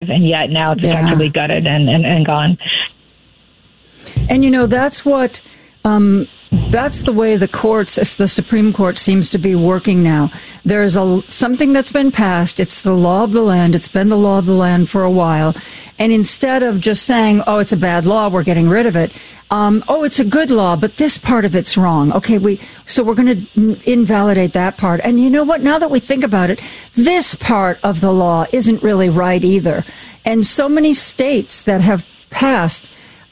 and yet now it's effectively gutted and gone. And, that's what... that's the way the Supreme Court seems to be working now. There's something that's been passed. It's the law of the land. It's been the law of the land for a while. And instead of just saying, oh, it's a bad law, we're getting rid of it. Oh, it's a good law, but this part of it's wrong. Okay, so we're going to invalidate that part. And you know what? Now that we think about it, this part of the law isn't really right either. And so many states that have passed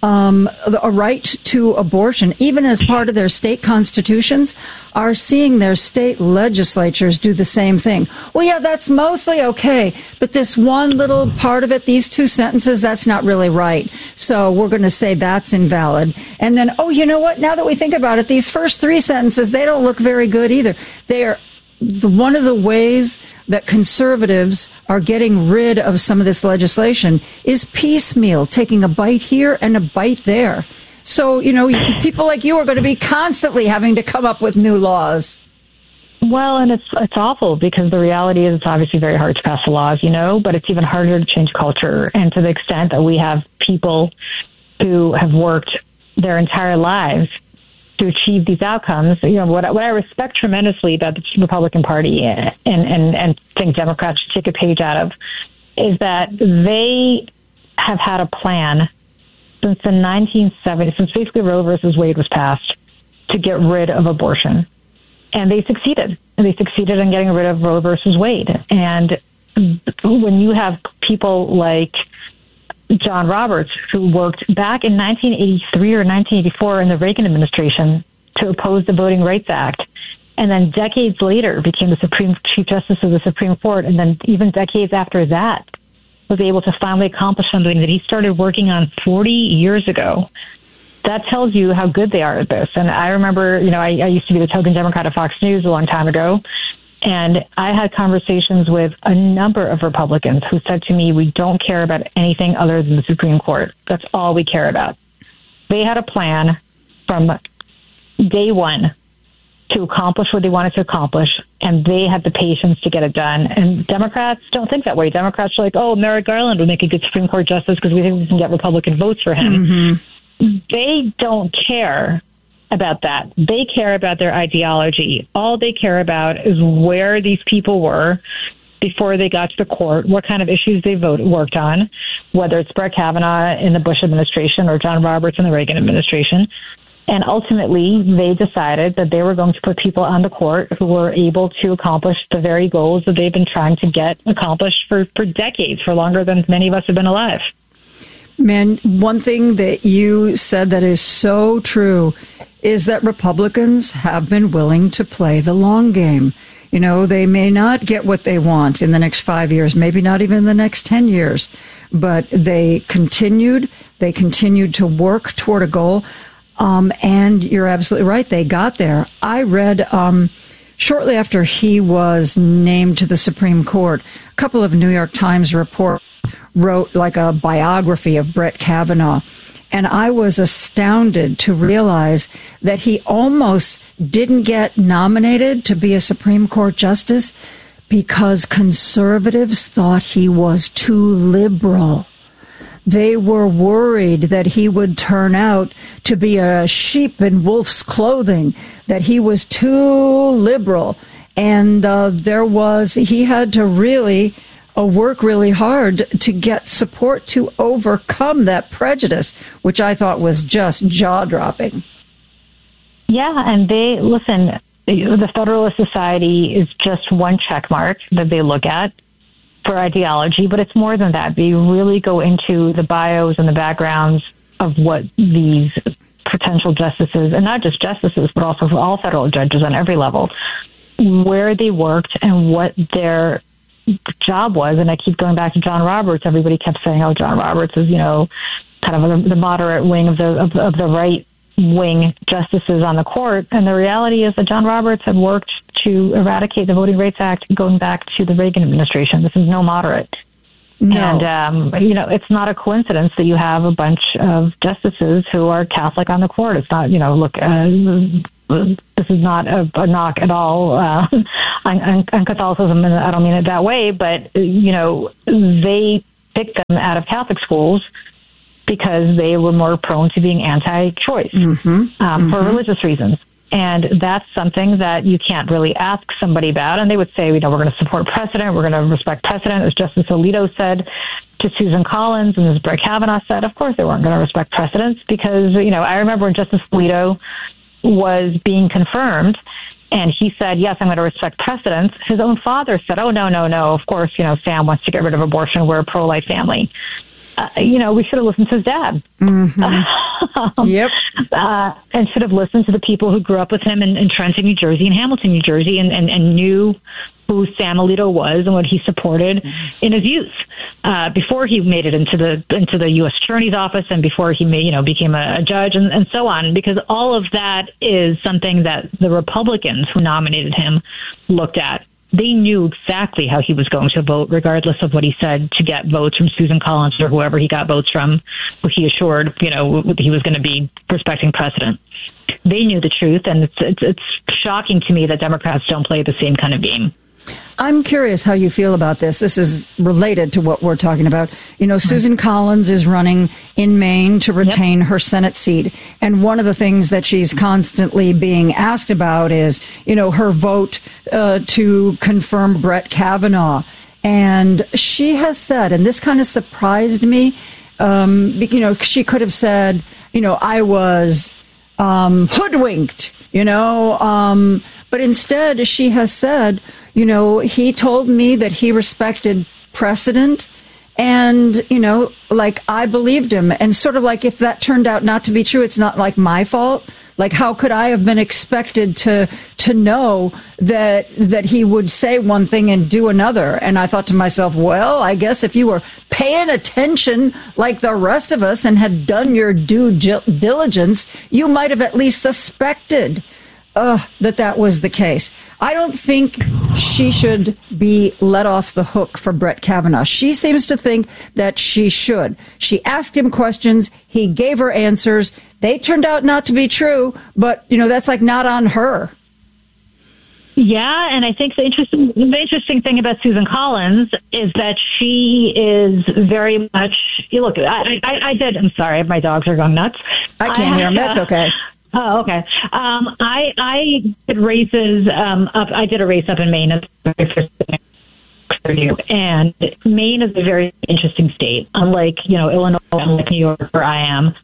a right to abortion, even as part of their state constitutions, are seeing their state legislatures do the same thing. Well, yeah, that's mostly okay, but this one little part of it, these two sentences, that's not really right. So we're going to say that's invalid. And then, oh, you know what? Now that we think about it, these first three sentences, they don't look very good either. They are one of the ways that conservatives are getting rid of some of this legislation is piecemeal, taking a bite here and a bite there. So, people like you are going to be constantly having to come up with new laws. Well, and it's awful because the reality is it's obviously very hard to pass the laws, but it's even harder to change culture. And to the extent that we have people who have worked their entire lives to achieve these outcomes, what I respect tremendously about the Republican Party and think Democrats should take a page out of is that they have had a plan since the 1970s, since basically Roe versus Wade was passed, to get rid of abortion. And they succeeded. And they succeeded in getting rid of Roe versus Wade. And when you have people like John Roberts, who worked back in 1983 or 1984 in the Reagan administration to oppose the Voting Rights Act, and then decades later became the Chief Justice of the Supreme Court, and then even decades after that was able to finally accomplish something that he started working on 40 years ago. That tells you how good they are at this. And I remember, I used to be the token Democrat at Fox News a long time ago, and I had conversations with a number of Republicans who said to me, we don't care about anything other than the Supreme Court. That's all we care about. They had a plan from day one to accomplish what they wanted to accomplish, and they had the patience to get it done. And Democrats don't think that way. Democrats are like, oh, Merrick Garland would make a good Supreme Court justice because we think we can get Republican votes for him. Mm-hmm. They don't care about that. They care about their ideology. All they care about is where these people were before they got to the court, what kind of issues they worked on, whether it's Brett Kavanaugh in the Bush administration or John Roberts in the Reagan administration. And ultimately, they decided that they were going to put people on the court who were able to accomplish the very goals that they've been trying to get accomplished for decades, for longer than many of us have been alive. Man, one thing that you said that is so true is that Republicans have been willing to play the long game. They may not get what they want in the next 5 years, maybe not even in the next 10 years, but they continued to work toward a goal. And you're absolutely right. They got there. I read, shortly after he was named to the Supreme Court, a couple of New York Times reporters wrote like a biography of Brett Kavanaugh. And I was astounded to realize that he almost didn't get nominated to be a Supreme Court justice because conservatives thought he was too liberal. They were worried that he would turn out to be a sheep in wolf's clothing, that he was too liberal. And he had to really work really hard to get support to overcome that prejudice, which I thought was just jaw-dropping. Yeah, and the Federalist Society is just one check mark that they look at for ideology, but it's more than that. They really go into the bios and the backgrounds of what these potential justices, and not just justices, but also all federal judges on every level, where they worked and what their job was. And I keep going back to John Roberts. Everybody kept saying, oh, John Roberts is, kind of the moderate wing of the right wing justices on the court. And the reality is that John Roberts had worked to eradicate the Voting Rights Act going back to the Reagan administration. This is no moderate. No. And, it's not a coincidence that you have a bunch of justices who are Catholic on the court. It's not, this is not a knock at all on Catholicism, and I don't mean it that way, but, they picked them out of Catholic schools because they were more prone to being anti-choice for religious reasons. And that's something that you can't really ask somebody about. And they would say, we're going to support precedent. We're going to respect precedent. As Justice Alito said to Susan Collins and as Brett Kavanaugh said, of course they weren't going to respect precedents because, I remember when Justice Alito was being confirmed and he said, yes, I'm going to respect precedents. His own father said, oh, no. Of course, Sam wants to get rid of abortion. We're a pro-life family. We should have listened to his dad. Yep. And should have listened to the people who grew up with him in Trenton, New Jersey, and Hamilton, New Jersey, and knew who Sam Alito was and what he supported in his youth before he made it into the U.S. Attorney's Office and before he became a judge and so on. Because all of that is something that the Republicans who nominated him looked at. They knew exactly how he was going to vote, regardless of what he said, to get votes from Susan Collins or whoever he got votes from, who he assured, he was going to be respecting precedent. They knew the truth, and it's shocking to me that Democrats don't play the same kind of game. I'm curious how you feel about this. This is related to what we're talking about. Susan Collins is running in Maine to retain her Senate seat. And one of the things that she's constantly being asked about is, her vote to confirm Brett Kavanaugh. And she has said, and this kind of surprised me, she could have said, I was hoodwinked, but instead she has said, he told me that he respected precedent and, I believed him. And sort of like if that turned out not to be true, it's not like my fault. Like, how could I have been expected to know that he would say one thing and do another? And I thought to myself, well, I guess if you were paying attention like the rest of us and had done your due diligence, you might have at least suspected that was the case. I don't think she should be let off the hook for Brett Kavanaugh. She seems to think that she should. She asked him questions. He gave her answers. They turned out not to be true, but, that's like not on her. Yeah, and I think the interesting thing about Susan Collins is that she is very much, look, I'm sorry, my dogs are going nuts. I can't hear them. That's okay. Oh, okay. I did races up. I did a race up in Maine at the very first year, and Maine is a very interesting state. Unlike Illinois, unlike New York, where I am,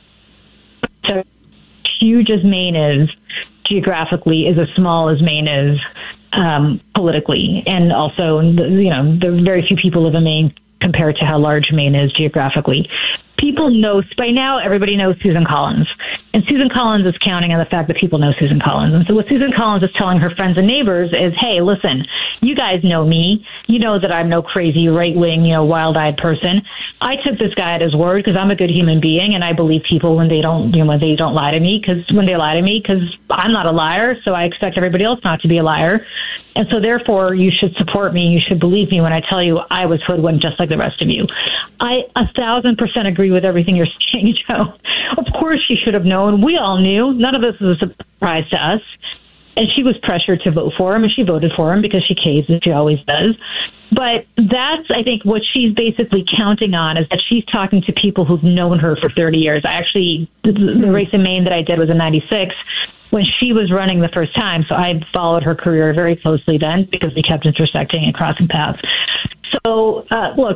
so huge as Maine is geographically, is as small as Maine is politically, and also the very few people live in Maine compared to how large Maine is geographically. People know, by now everybody knows Susan Collins. And Susan Collins is counting on the fact that people know Susan Collins. And so what Susan Collins is telling her friends and neighbors is, hey, listen, you guys know me. You know that I'm no crazy right-wing, wild-eyed person. I took this guy at his word because I'm a good human being and I believe people when they don't lie to me, because I'm not a liar, so I expect everybody else not to be a liar. And so therefore you should support me. You should believe me when I tell you I was hoodwinked just like the rest of you. I 1,000% agree with everything you're saying, Joe. Of course she should have known. We all knew. None of this was a surprise to us. And she was pressured to vote for him, and she voted for him because she caves, as she always does. But that's, I think, what she's basically counting on is that she's talking to people who've known her for 30 years. The race in Maine that I did was in 96 when she was running the first time. So I followed her career very closely then because we kept intersecting and crossing paths. So, look,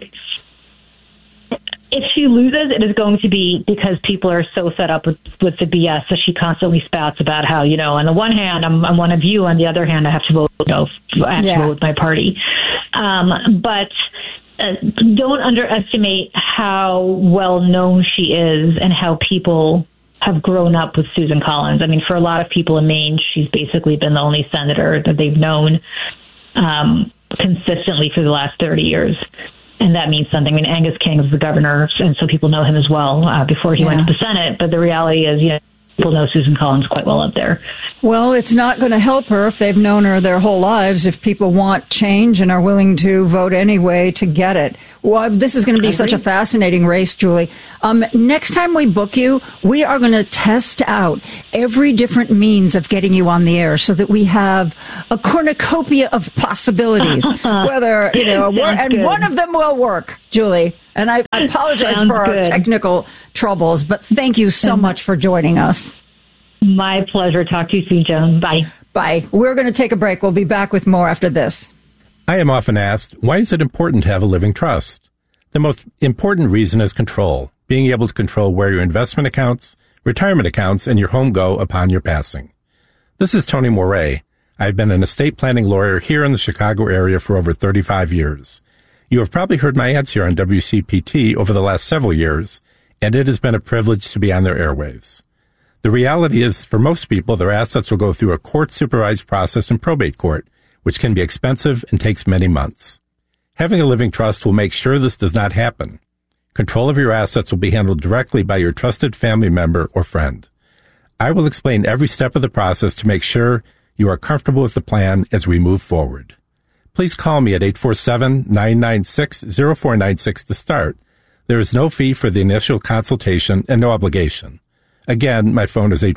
if she loses, it is going to be because people are so fed up with the BS that she constantly spouts about how, on the one hand, I'm one of you. On the other hand, I have to vote, vote with my party. But don't underestimate how well known she is and how people have grown up with Susan Collins. I mean, for a lot of people in Maine, she's basically been the only senator that they've known consistently for the last 30 years. And that means something. I mean, Angus King is the governor, and so people know him as well before he went to the Senate. But the reality is, people know Susan Collins quite well up there. Well, it's not going to help her if they've known her their whole lives, if people want change and are willing to vote anyway to get it. Well, this is going to be such a fascinating race, Julie. Next time we book you, we are going to test out every different means of getting you on the air so that we have a cornucopia of possibilities, whether, and one of them will work, Julie. And I apologize for our technical troubles, but thank you so much for joining us. My pleasure. Talk to you soon, Joan. Bye. Bye. We're going to take a break. We'll be back with more after this. I am often asked, why is it important to have a living trust? The most important reason is control, being able to control where your investment accounts, retirement accounts, and your home go upon your passing. This is Tony Moret. I've been an estate planning lawyer here in the Chicago area for over 35 years. You have probably heard my ads here on WCPT over the last several years, and it has been a privilege to be on their airwaves. The reality is, for most people, their assets will go through a court-supervised process in probate court, which can be expensive and takes many months. Having a living trust will make sure this does not happen. Control of your assets will be handled directly by your trusted family member or friend. I will explain every step of the process to make sure you are comfortable with the plan as we move forward. Please call me at 847-996-0496 to start. There is no fee for the initial consultation and no obligation. Again, my phone is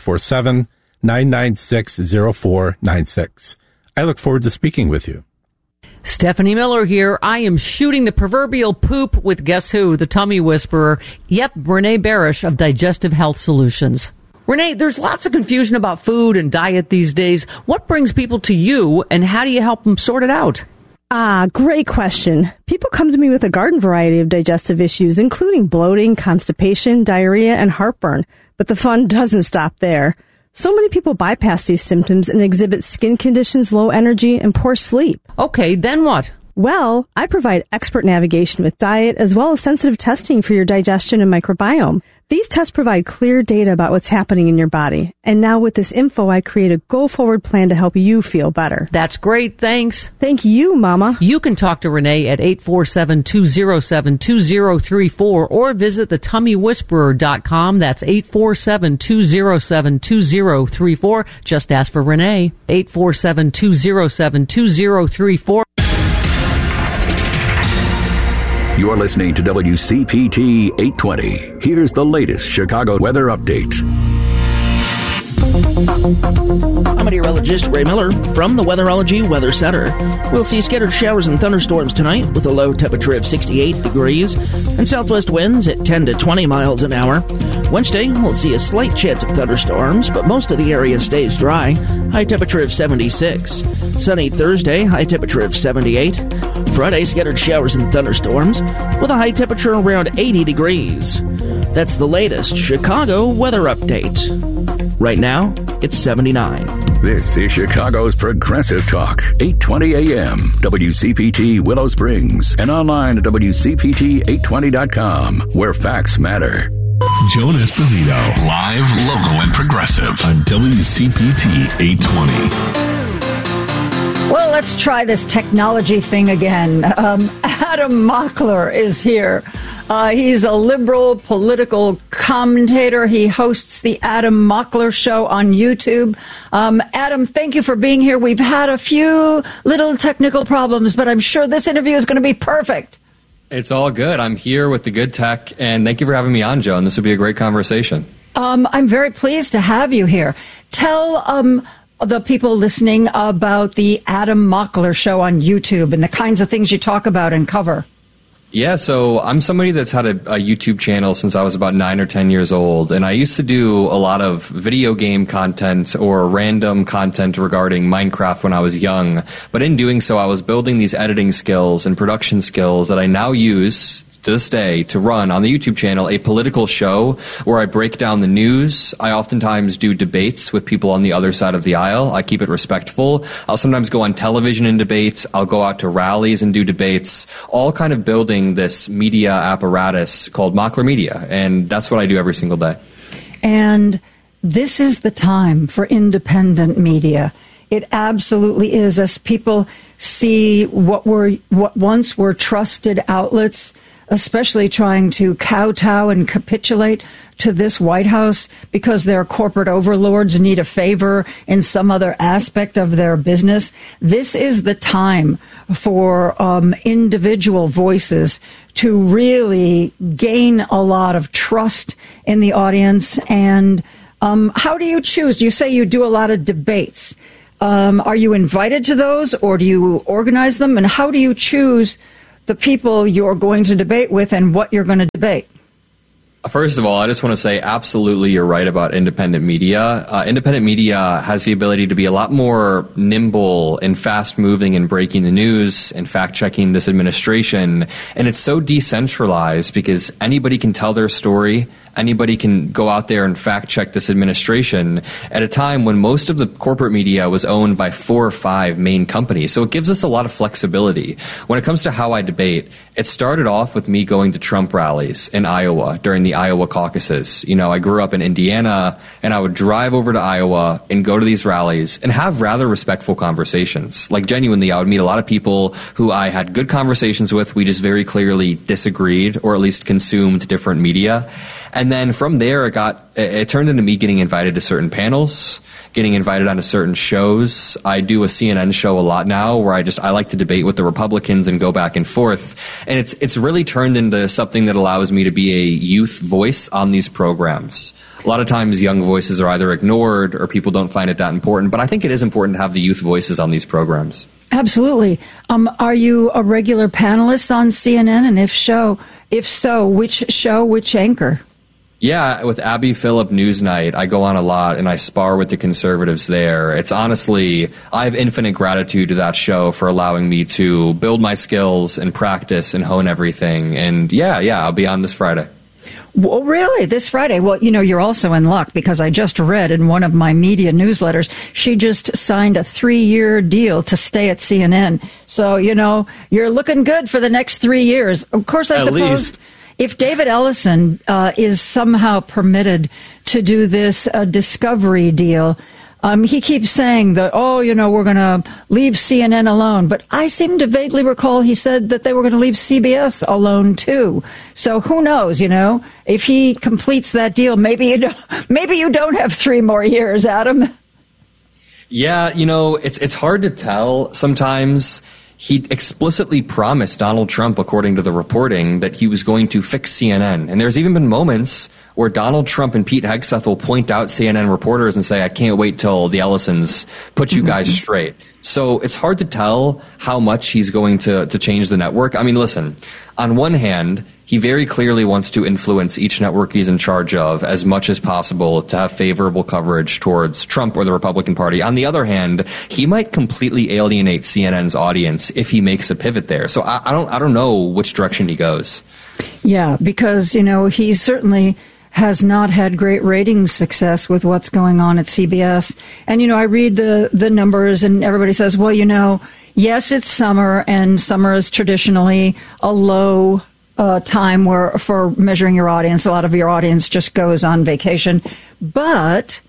847-996-0496. I look forward to speaking with you. Stephanie Miller here. I am shooting the proverbial poop with guess who? The tummy whisperer. Yep, Renee Barish of Digestive Health Solutions. Renee, there's lots of confusion about food and diet these days. What brings people to you, and how do you help them sort it out? Great question. People come to me with a garden variety of digestive issues, including bloating, constipation, diarrhea, and heartburn. But the fun doesn't stop there. So many people bypass these symptoms and exhibit skin conditions, low energy, and poor sleep. Okay, then what? Well, I provide expert navigation with diet as well as sensitive testing for your digestion and microbiome. These tests provide clear data about what's happening in your body. And now with this info, I create a go-forward plan to help you feel better. That's great. Thanks. Thank you, Mama. You can talk to Renee at 847-207-2034 or visit thetummywhisperer.com. That's 847-207-2034. Just ask for Renee. 847-207-2034. You're listening to WCPT 820. Here's the latest Chicago weather update. I'm meteorologist Ray Miller from the Weatherology Weather Center. We'll see scattered showers and thunderstorms tonight with a low temperature of 68 degrees and southwest winds at 10 to 20 miles an hour. Wednesday, we'll see a slight chance of thunderstorms, but most of the area stays dry. High temperature of 76. Sunny Thursday, high temperature of 78. Friday, scattered showers and thunderstorms with a high temperature around 80 degrees. That's the latest Chicago weather update. Right now, it's 79. This is Chicago's Progressive Talk, 820 AM, WCPT Willow Springs, and online at WCPT820.com, where facts matter. Joan Esposito, live, local, and progressive on WCPT 820. Well, let's try this technology thing again. Adam Mockler is here. He's a liberal political commentator. He hosts the Adam Mockler Show on YouTube. Adam, thank you for being here. We've had a few little technical problems, but I'm sure this interview is going to be perfect. It's all good. I'm here with the good tech, and thank you for having me on, Joan. This will be a great conversation. I'm very pleased to have you here. Tell the people listening about the Adam Mockler Show on YouTube and the kinds of things you talk about and cover. Yeah, so I'm somebody that's had a YouTube channel since I was about 9 or 10 years old, and I used to do a lot of video game content or random content regarding Minecraft when I was young. But in doing so, I was building these editing skills and production skills that I now use to this day to run on the YouTube channel a political show where I break down the news. I oftentimes do debates with people on the other side of the aisle. I keep it respectful. I'll sometimes go on television and debate. I'll go out to rallies and do debates, all kind of building this media apparatus called Mockler Media. And that's what I do every single day. And this is the time for independent media. It absolutely is. As people see what once were trusted outlets, especially trying to kowtow and capitulate to this White House because their corporate overlords need a favor in some other aspect of their business. This is the time for individual voices to really gain a lot of trust in the audience. And how do you choose? You say you do a lot of debates. Are you invited to those, or do you organize them? And how do you choose the people you're going to debate with and what you're going to debate? First of all, I just want to say absolutely you're right about independent media. Independent media has the ability to be a lot more nimble and fast-moving in breaking the news and fact-checking this administration. And it's so decentralized because anybody can tell their story. Anybody can go out there and fact-check this administration at a time when most of the corporate media was owned by 4 or 5 main companies. So it gives us a lot of flexibility. When it comes to how I debate, it started off with me going to Trump rallies in Iowa during the Iowa caucuses. You know, I grew up in Indiana, and I would drive over to Iowa and go to these rallies and have rather respectful conversations. Like, genuinely, I would meet a lot of people who I had good conversations with. We just very clearly disagreed, or at least consumed different media. And then from there, it turned into me getting invited to certain panels, getting invited onto certain shows. I do a CNN show a lot now where I like to debate with the Republicans and go back and forth. And it's really turned into something that allows me to be a youth voice on these programs. A lot of times young voices are either ignored or people don't find it that important. But I think it is important to have the youth voices on these programs. Absolutely. Are you a regular panelist on CNN? And if so, which show, which anchor? Yeah, with Abby Phillip Newsnight, I go on a lot and I spar with the conservatives there. It's honestly, I have infinite gratitude to that show for allowing me to build my skills and practice and hone everything. And yeah, I'll be on this Friday. Well, really? This Friday? Well, you know, you're also in luck because I just read in one of my media newsletters, she just signed a 3-year deal to stay at CNN. So, you know, you're looking good for the next 3 years. Of course, I suppose. Least. If David Ellison is somehow permitted to do this discovery deal, he keeps saying that, we're going to leave CNN alone. But I seem to vaguely recall he said that they were going to leave CBS alone, too. So who knows, if he completes that deal, maybe you don't have 3 more years, Adam. Yeah, it's hard to tell sometimes. He explicitly promised Donald Trump, according to the reporting, that he was going to fix CNN. And there's even been moments where Donald Trump and Pete Hegseth will point out CNN reporters and say, I can't wait till the Ellisons put you guys straight. So it's hard to tell how much he's going to change the network. I mean, listen, on one hand, he very clearly wants to influence each network he's in charge of as much as possible to have favorable coverage towards Trump or the Republican Party. On the other hand, he might completely alienate CNN's audience if he makes a pivot there. So I don't know which direction he goes. Yeah, because, he certainly has not had great ratings success with what's going on at CBS. And, I read the numbers and everybody says, well, yes, it's summer, and summer is traditionally a low time for measuring your audience. A lot of your audience just goes on vacation. But,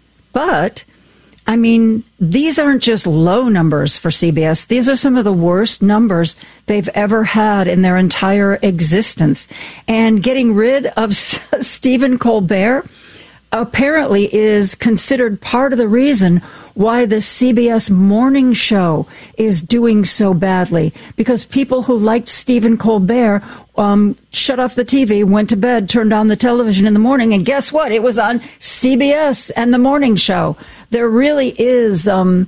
I mean, these aren't just low numbers for CBS. These are some of the worst numbers they've ever had in their entire existence. And getting rid of Stephen Colbert apparently is considered part of the reason why the CBS morning show is doing so badly. Because people who liked Stephen Colbert shut off the TV, went to bed, turned on the television in the morning, and guess what? It was on CBS and the morning show. There really is a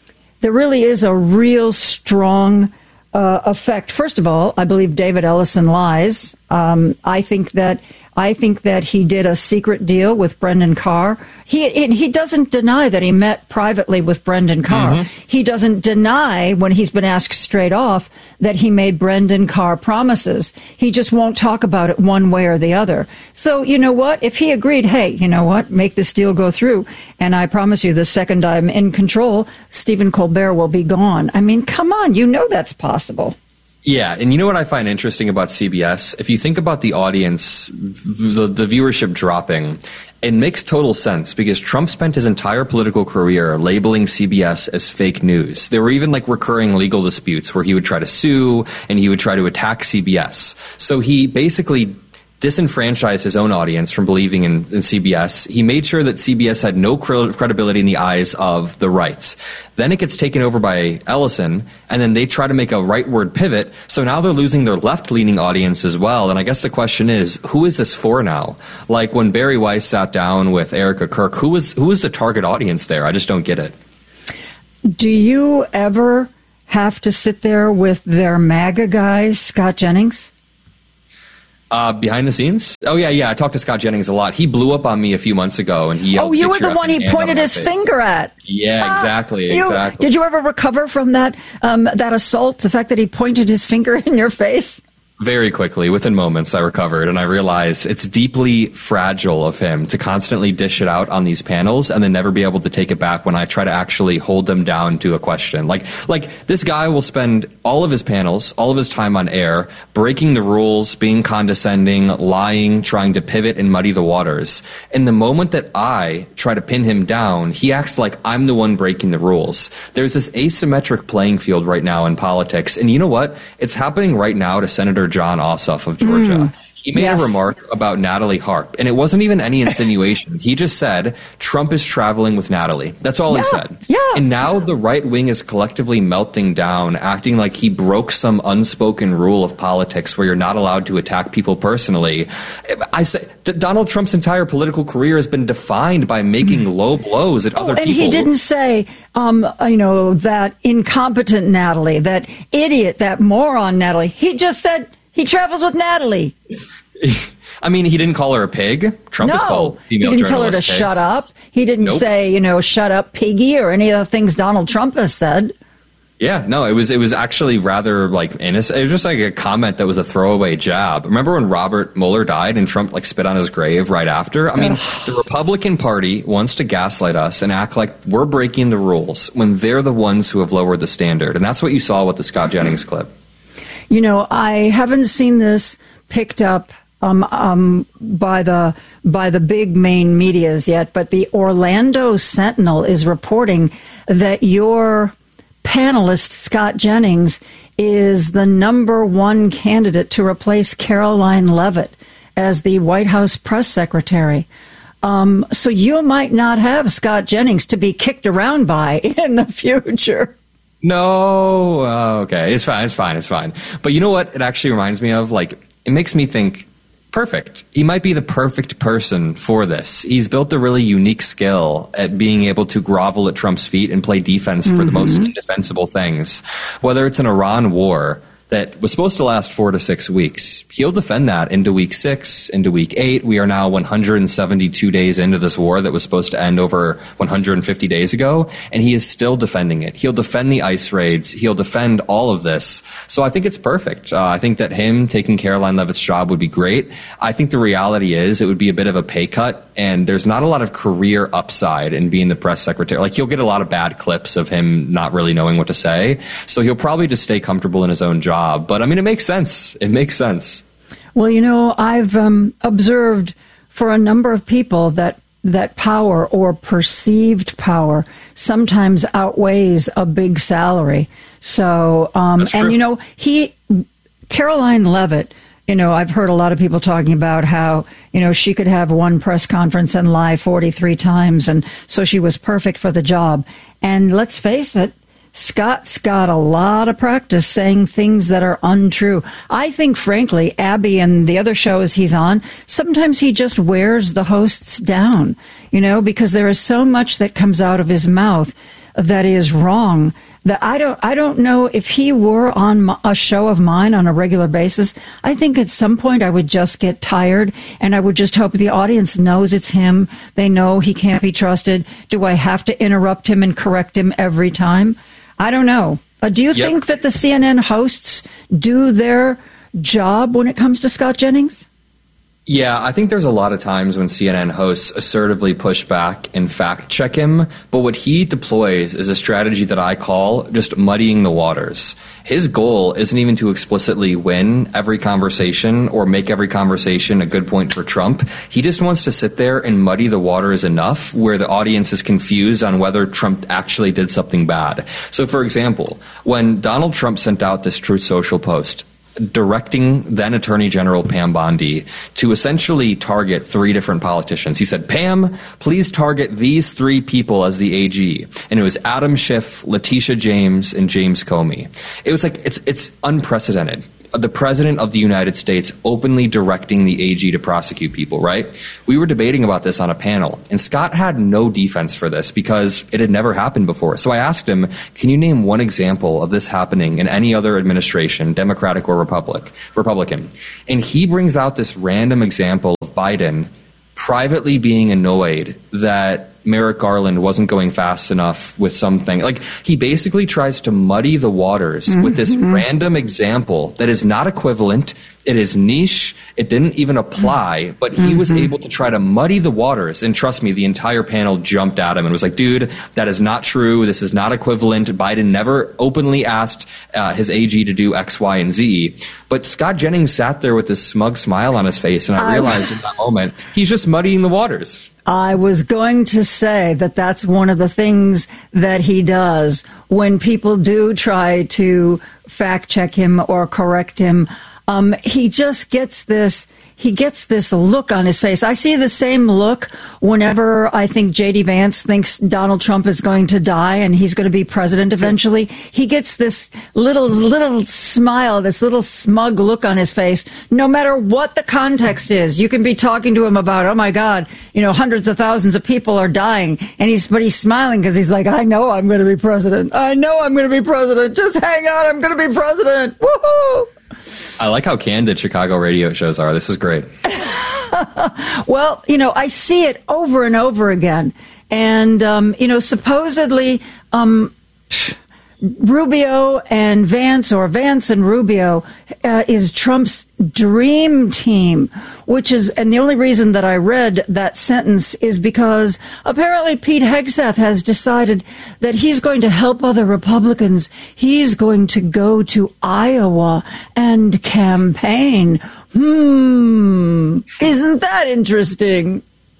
real strong effect. First of all, I believe David Ellison lies. I think that he did a secret deal with Brendan Carr. He doesn't deny that he met privately with Brendan Carr. Mm-hmm. He doesn't deny, when he's been asked straight off, that he made Brendan Carr promises. He just won't talk about it one way or the other. So, you know what? If he agreed, hey, you know what? Make this deal go through, and I promise you the second I'm in control, Stephen Colbert will be gone. I mean, come on. That's possible. Yeah, and you know what I find interesting about CBS? If you think about the audience, the viewership dropping, it makes total sense because Trump spent his entire political career labeling CBS as fake news. There were even recurring legal disputes where he would try to sue and he would try to attack CBS. So he basically disenfranchised his own audience from believing in CBS. He made sure that CBS had no credibility in the eyes of the right. Then it gets taken over by Ellison, and then they try to make a rightward pivot. So now they're losing their left-leaning audience as well. And I guess the question is, who is this for now? Like when Barry Weiss sat down with Erica Kirk, who was the target audience there? I just don't get it. Do you ever have to sit there with their MAGA guy, Scott Jennings? Behind the scenes? Oh, yeah. I talked to Scott Jennings a lot. He blew up on me a few months ago, and he yelled, "Oh, you were the one he pointed his finger at." Yeah, exactly. Did you ever recover from that assault? The fact that he pointed his finger in your face? Very quickly, within moments, I recovered, and I realized it's deeply fragile of him to constantly dish it out on these panels and then never be able to take it back when I try to actually hold them down to a question. Like this guy will spend all of his panels, all of his time on air, breaking the rules, being condescending, lying, trying to pivot and muddy the waters. And the moment that I try to pin him down, he acts like I'm the one breaking the rules. There's this asymmetric playing field right now in politics, and you know what? It's happening right now to Senator John Ossoff of Georgia. He made a remark about Natalie Harp, and it wasn't even any insinuation. He just said, Trump is traveling with Natalie. That's all he said. Yeah. And now the right wing is collectively melting down, acting like he broke some unspoken rule of politics where you're not allowed to attack people personally. I say Donald Trump's entire political career has been defined by making low blows at other people. And he didn't say, that incompetent Natalie, that idiot, that moron Natalie. He just said, he travels with Natalie. I mean, he didn't call her a pig. Trump has called female journalists. He didn't tell her to pigs. shut up. He didn't say, shut up, piggy, or any of the things Donald Trump has said. Yeah, no, it was actually rather innocent. It was just a comment that was a throwaway jab. Remember when Robert Mueller died and Trump spit on his grave right after? I mean, the Republican Party wants to gaslight us and act like we're breaking the rules when they're the ones who have lowered the standard. And that's what you saw with the Scott Jennings clip. I haven't seen this picked up by the big main medias yet, but the Orlando Sentinel is reporting that your panelist, Scott Jennings, is the #1 candidate to replace Caroline Leavitt as the White House press secretary. So you might not have Scott Jennings to be kicked around by in the future. No, okay, it's fine. But you know what it actually reminds me of? It makes me think, perfect. He might be the perfect person for this. He's built a really unique skill at being able to grovel at Trump's feet and play defense for the most indefensible things. Whether it's an Iran war that was supposed to last 4 to 6 weeks, he'll defend that into week 6, into week 8. We are now 172 days into this war that was supposed to end over 150 days ago, and he is still defending it. He'll defend the ICE raids. He'll defend all of this. So I think it's perfect. I think that him taking Caroline Leavitt's job would be great. I think the reality is it would be a bit of a pay cut, and there's not a lot of career upside in being the press secretary. He'll get a lot of bad clips of him not really knowing what to say, so he'll probably just stay comfortable in his own job. But I mean, it makes sense. Well, I've observed for a number of people that power or perceived power sometimes outweighs a big salary. So, Caroline Leavitt, I've heard a lot of people talking about how, she could have one press conference and lie 43 times. And so she was perfect for the job. And let's face it, Scott's got a lot of practice saying things that are untrue. I think, frankly, Abby and the other shows he's on, sometimes he just wears the hosts down, because there is so much that comes out of his mouth that is wrong. That I don't know if he were on a show of mine on a regular basis. I think at some point I would just get tired, and I would just hope the audience knows it's him. They know he can't be trusted. Do I have to interrupt him and correct him every time? I don't know. Do you think that the CNN hosts do their job when it comes to Scott Jennings? Yeah, I think there's a lot of times when CNN hosts assertively push back and fact check him, but what he deploys is a strategy that I call just muddying the waters. His goal isn't even to explicitly win every conversation or make every conversation a good point for Trump. He just wants to sit there and muddy the waters enough where the audience is confused on whether Trump actually did something bad. So, for example, when Donald Trump sent out this Truth Social post directing then Attorney General Pam Bondi to essentially target 3 different politicians. He said, Pam, please target these 3 people as the AG. And it was Adam Schiff, Letitia James, and James Comey. It was it's unprecedented. the president of the United States openly directing the AG to prosecute people, right? We were debating about this on a panel, and Scott had no defense for this because it had never happened before. So I asked him, can you name one example of this happening in any other administration, Democratic or Republican? And he brings out this random example of Biden privately being annoyed that Merrick Garland wasn't going fast enough with something. Like, he basically tries to muddy the waters with this random example that is not equivalent. It is niche. It didn't even apply, but he was able to try to muddy the waters. And trust me, the entire panel jumped at him and was like, dude, that is not true. This is not equivalent. Biden never openly asked his AG to do X, Y, and Z. But Scott Jennings sat there with this smug smile on his face, and I realized in that moment, he's just muddying the waters. I was going to say that that's one of the things that he does when people do try to fact check him or correct him. He just gets this look on his face. I see the same look whenever I think J.D. Vance thinks Donald Trump is going to die and he's going to be president eventually. He gets this little smile, this little smug look on his face, no matter what the context is. You can be talking to him about, oh my God, hundreds of thousands of people are dying. And he's smiling because he's like, I know I'm going to be president. I know I'm going to be president. Just hang on. I'm going to be president. Woohoo! I like how candid Chicago radio shows are. This is great. Well, I see it over and over again. And, supposedly, Rubio and Vance, or Vance and Rubio, is Trump's dream team, and the only reason that I read that sentence is because apparently Pete Hegseth has decided that he's going to help other Republicans. He's going to go to Iowa and campaign. Isn't that interesting?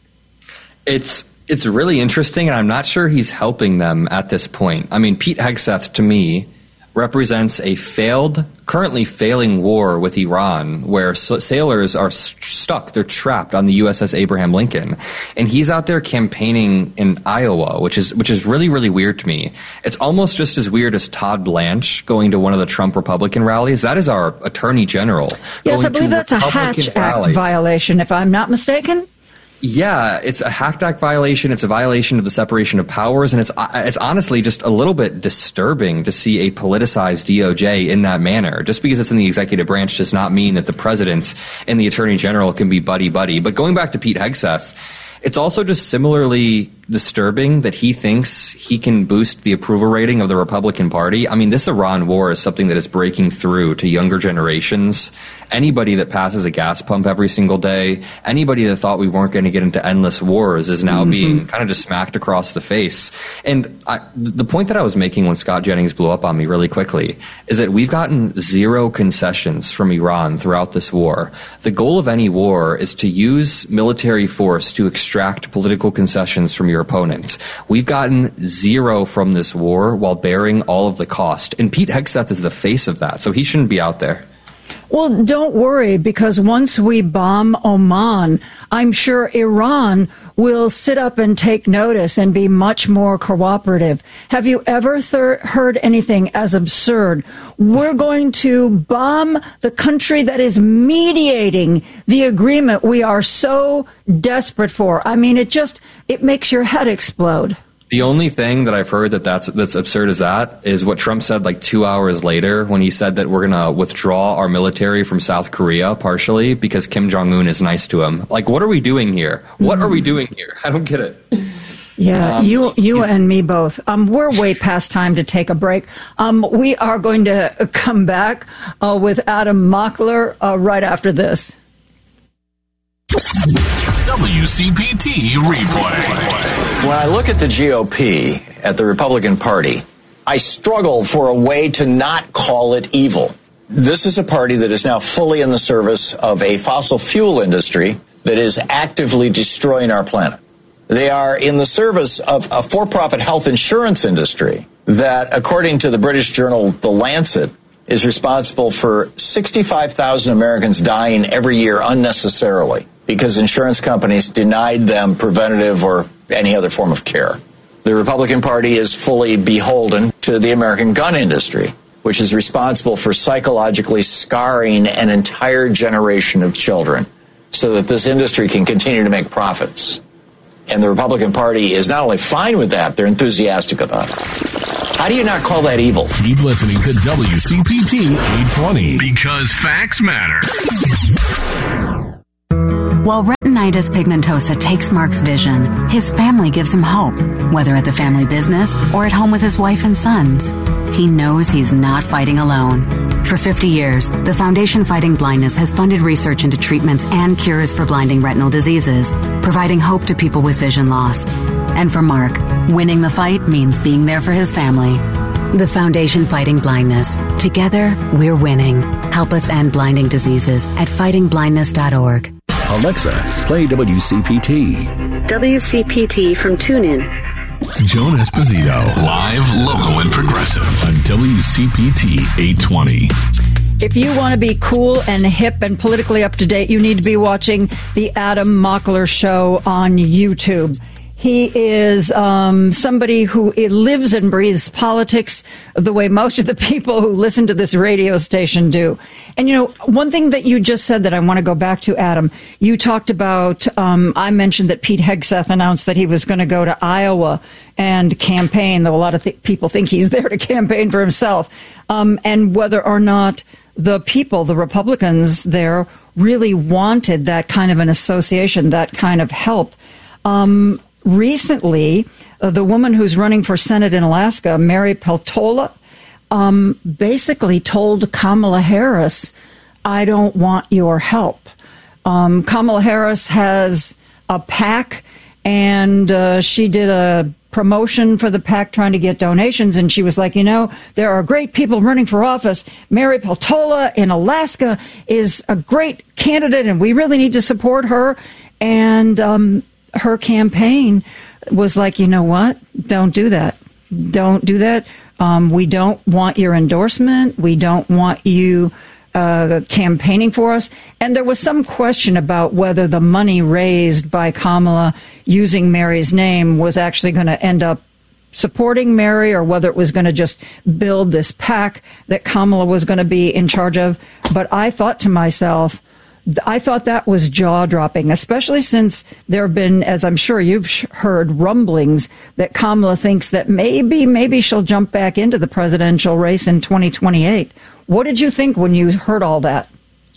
It's really interesting, and I'm not sure he's helping them at this point. I mean, Pete Hegseth, to me, represents a currently failing war with Iran, where sailors are stuck, they're trapped on the USS Abraham Lincoln. And he's out there campaigning in Iowa, which is really, really weird to me. It's almost just as weird as Todd Blanche going to one of the Trump Republican rallies. That is our attorney general. Yes, I believe that's a Hatch Act violation, if I'm not mistaken. Yeah, it's a Hacked Act violation. It's a violation of the separation of powers, and it's honestly just a little bit disturbing to see a politicized DOJ in that manner. Just because it's in the executive branch does not mean that the president and the attorney general can be buddy-buddy. But going back to Pete Hegseth, it's also just similarly disturbing that he thinks he can boost the approval rating of the Republican Party. I mean, this Iran war is something that is breaking through to younger generations. Anybody that passes a gas pump every single day, anybody that thought we weren't going to get into endless wars is now being kind of just smacked across the face. And the point that I was making when Scott Jennings blew up on me really quickly is that we've gotten zero concessions from Iran throughout this war. The goal of any war is to use military force to extract political concessions from your opponent. We've gotten zero from this war while bearing all of the cost. And Pete Hegseth is the face of that, so he shouldn't be out there. Well, don't worry, because once we bomb Oman, I'm sure Iran will sit up and take notice and be much more cooperative. Have you ever heard anything as absurd? We're going to bomb the country that is mediating the agreement we are so desperate for. I mean, it makes your head explode. The only thing that I've heard that's absurd as that is what Trump said like 2 hours later when he said that we're going to withdraw our military from South Korea partially because Kim Jong-un is nice to him. Like, what are we doing here? What are we doing here? I don't get it. Yeah, you and me both. We're way past time to take a break. We are going to come back with Adam Mockler right after this. WCPT replay. When I look at the GOP, at the Republican Party, I struggle for a way to not call it evil. This is a party that is now fully in the service of a fossil fuel industry that is actively destroying our planet. They are in the service of a for-profit health insurance industry that, according to the British journal The Lancet, is responsible for 65,000 Americans dying every year unnecessarily because insurance companies denied them preventative or any other form of care. The Republican Party is fully beholden to the American gun industry, which is responsible for psychologically scarring an entire generation of children so that this industry can continue to make profits. And the Republican Party is not only fine with that, they're enthusiastic about it. How do you not call that evil? Keep listening to WCPT 820 because facts matter. While retinitis pigmentosa takes Mark's vision, his family gives him hope, whether at the family business or at home with his wife and sons. He knows he's not fighting alone. For 50 years, the Foundation Fighting Blindness has funded research into treatments and cures for blinding retinal diseases, providing hope to people with vision loss. And for Mark, winning the fight means being there for his family. The Foundation Fighting Blindness. Together, we're winning. Help us end blinding diseases at fightingblindness.org. Alexa, play WCPT. WCPT from TuneIn. Joan Esposito, live, local, and progressive on WCPT 820. If you want to be cool and hip and politically up to date, you need to be watching the Adam Mockler Show on YouTube. He is somebody who lives and breathes politics the way most of the people who listen to this radio station do. And, you know, one thing that you just said that I want to go back to, Adam, you talked about, I mentioned that Pete Hegseth announced that he was going to go to Iowa and campaign, though a lot of people think he's there to campaign for himself, and whether or not the people, the Republicans there, really wanted that kind of an association, that kind of help. Recently, the woman who's running for Senate in Alaska, Mary Peltola, basically told Kamala Harris, I don't want your help. Kamala Harris has a PAC, and she did a promotion for the PAC trying to get donations, and she was like, you know, there are great people running for office. Mary Peltola in Alaska is a great candidate, and we really need to support her. And her campaign was like, you know what? Don't do that. Don't do that. We don't want your endorsement. We don't want you campaigning for us. And there was some question about whether the money raised by Kamala using Mary's name was actually going to end up supporting Mary, or whether it was going to just build this PAC that Kamala was going to be in charge of. But I thought to myself, I thought that was jaw-dropping, especially since there have been, as I'm sure you've heard, rumblings that Kamala thinks that maybe she'll jump back into the presidential race in 2028. What did you think when you heard all that?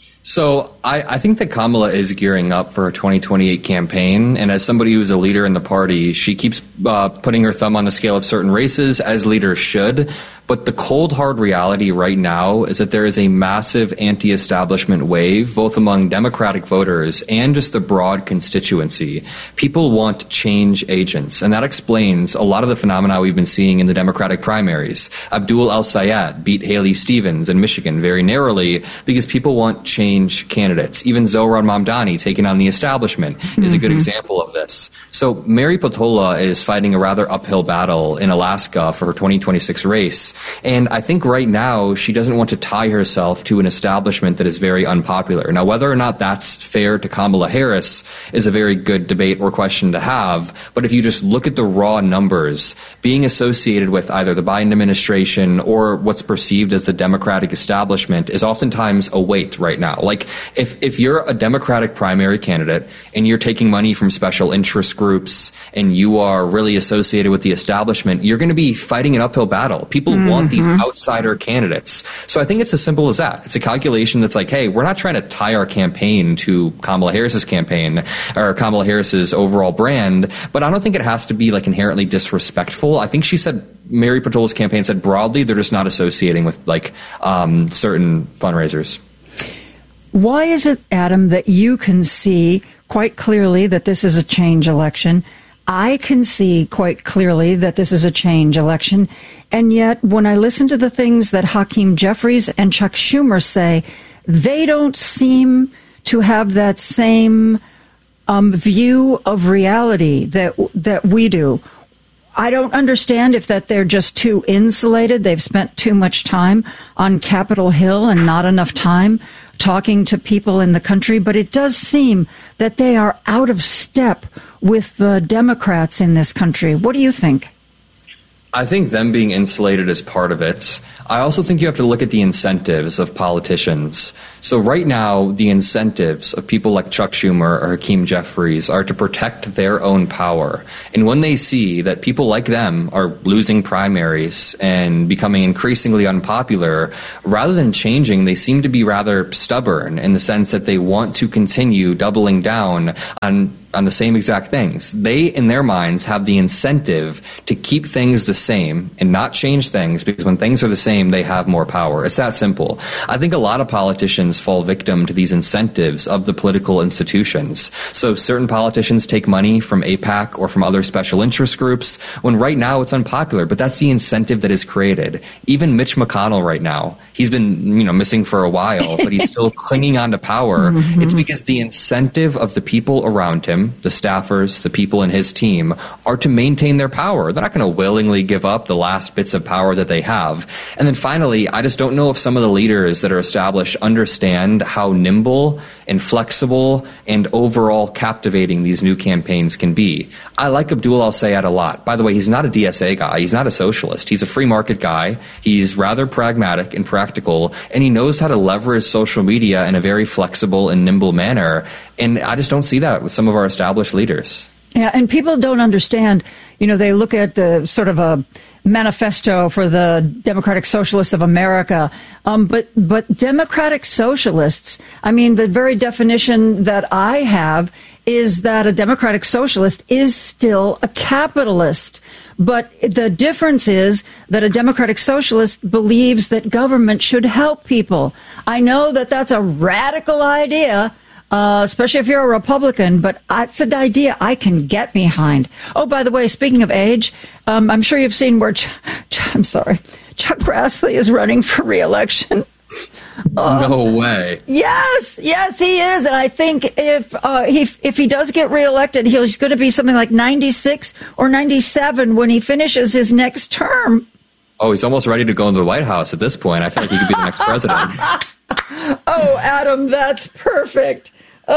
So I think that Kamala is gearing up for her 2028 campaign. And as somebody who's a leader in the party, she keeps putting her thumb on the scale of certain races, as leaders should. But the cold, hard reality right now is that there is a massive anti-establishment wave, both among Democratic voters and just the broad constituency. People want change agents, and that explains a lot of the phenomena we've been seeing in the Democratic primaries. Abdul El-Sayed beat Haley Stevens in Michigan very narrowly because people want change candidates. Even Zohran Mamdani taking on the establishment is a good example of this. So Mary Peltola is fighting a rather uphill battle in Alaska for her 2026 race. And I think right now she doesn't want to tie herself to an establishment that is very unpopular. Now, whether or not that's fair to Kamala Harris is a very good debate or question to have. But if you just look at the raw numbers, being associated with either the Biden administration or what's perceived as the Democratic establishment is oftentimes a weight right now. Like if you're a Democratic primary candidate and you're taking money from special interest groups and you are really associated with the establishment, you're going to be fighting an uphill battle. People want these outsider candidates. So I think it's as simple as that. It's a calculation that's like, hey, we're not trying to tie our campaign to Kamala Harris's campaign or Kamala Harris's overall brand, but I don't think it has to be like inherently disrespectful. I think she said, Mary Peltola's campaign said broadly, they're just not associating with like certain fundraisers. Why is it, Adam, that you can see quite clearly that this is a change election? I can see quite clearly that this is a change election. And yet, when I listen to the things that Hakeem Jeffries and Chuck Schumer say, they don't seem to have that same view of reality that we do. I don't understand if that they're just too insulated. They've spent too much time on Capitol Hill and not enough time talking to people in the country. But it does seem that they are out of step with the Democrats in this country. What do you think? I think them being insulated is part of it. I also think you have to look at the incentives of politicians. So right now, the incentives of people like Chuck Schumer or Hakeem Jeffries are to protect their own power. And when they see that people like them are losing primaries and becoming increasingly unpopular, rather than changing, they seem to be rather stubborn in the sense that they want to continue doubling down on the same exact things. They, in their minds, have the incentive to keep things the same and not change things, because when things are the same, they have more power. It's that simple. I think a lot of politicians fall victim to these incentives of the political institutions. So certain politicians take money from AIPAC or from other special interest groups when right now it's unpopular, but that's the incentive that is created. Even Mitch McConnell right now, he's been missing for a while, but he's still clinging on to power. Mm-hmm. It's because the incentive of the people around him, the staffers, the people in his team, are to maintain their power. They're not going to willingly give up the last bits of power that they have. And then finally, I just don't know if some of the leaders that are established understand how nimble and flexible and overall captivating these new campaigns can be. I like Abdul Al-Sayed a lot. By the way, he's not a DSA guy. He's not a socialist. He's a free market guy. He's rather pragmatic and practical, and he knows how to leverage social media in a very flexible and nimble manner. And I just don't see that with some of our established leaders. Yeah, and people don't understand, they look at the sort of a manifesto for the Democratic Socialists of America, but Democratic Socialists, the very definition that I have is that a Democratic Socialist is still a capitalist. But the difference is that a Democratic Socialist believes that government should help people. I know that that's a radical idea, especially if you're a Republican, but it's an idea I can get behind. Oh, by the way, speaking of age, I'm sure you've seen where Chuck Grassley is running for re-election. No way. Yes, he is. And I think if he does get reelected, he's going to be something like 96 or 97 when he finishes his next term. Oh, he's almost ready to go into the White House at this point. I feel like he could be the next president. Oh, Adam, that's perfect.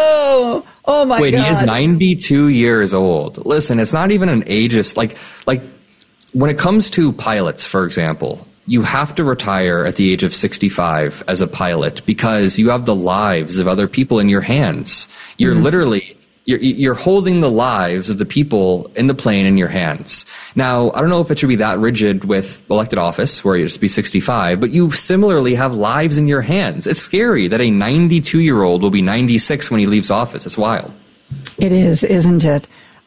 Oh my God. Wait, he is 92 years old. Listen, it's not even an ageist. Like when it comes to pilots, for example, you have to retire at the age of 65 as a pilot because you have the lives of other people in your hands. You're literally... You're holding the lives of the people in the plane in your hands. Now, I don't know if it should be that rigid with elected office where you just be 65, but you similarly have lives in your hands. It's scary that a 92-year-old will be 96 when he leaves office. It's wild. It is, isn't it?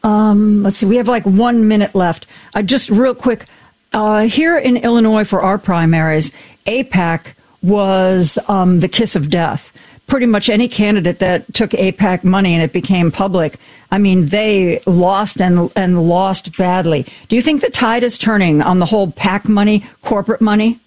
Let's see. We have like 1 minute left. Just real quick. Here in Illinois for our primaries, AIPAC was the kiss of death. Pretty much any candidate that took AIPAC money and it became public, they lost and lost badly. Do you think the tide is turning on the whole PAC money, corporate money?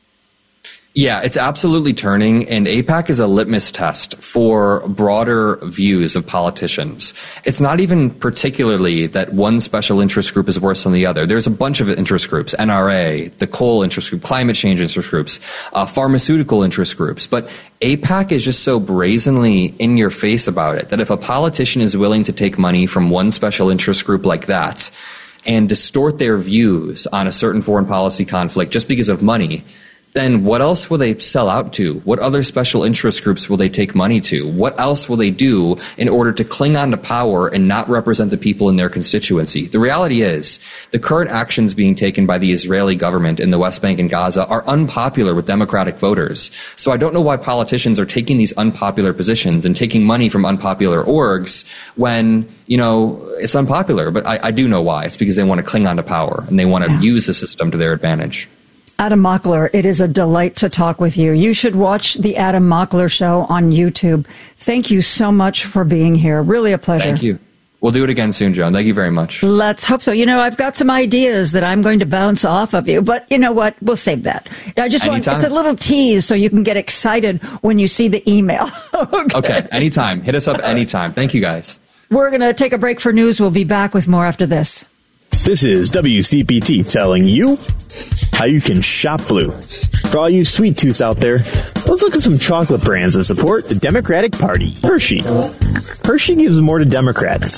Yeah, it's absolutely turning, and AIPAC is a litmus test for broader views of politicians. It's not even particularly that one special interest group is worse than the other. There's a bunch of interest groups, NRA, the coal interest group, climate change interest groups, pharmaceutical interest groups. But AIPAC is just so brazenly in your face about it that if a politician is willing to take money from one special interest group like that and distort their views on a certain foreign policy conflict just because of money, then what else will they sell out to? What other special interest groups will they take money to? What else will they do in order to cling on to power and not represent the people in their constituency? The reality is the current actions being taken by the Israeli government in the West Bank and Gaza are unpopular with Democratic voters. So I don't know why politicians are taking these unpopular positions and taking money from unpopular orgs when, it's unpopular. But I do know why. It's because they want to cling on to power and they want to use the system to their advantage. Adam Mockler, it is a delight to talk with you. You should watch the Adam Mockler Show on YouTube. Thank you so much for being here. Really a pleasure. Thank you. We'll do it again soon, Joan. Thank you very much. Let's hope so. I've got some ideas that I'm going to bounce off of you, but you know what? We'll save that. I just want, it's a little tease so you can get excited when you see the email. Okay. Anytime. Hit us up anytime. Thank you, guys. We're going to take a break for news. We'll be back with more after this. This is WCPT telling you how you can shop blue. For all you sweet tooths out there, let's look at some chocolate brands that support the Democratic Party. Hershey. Hershey gives more to Democrats.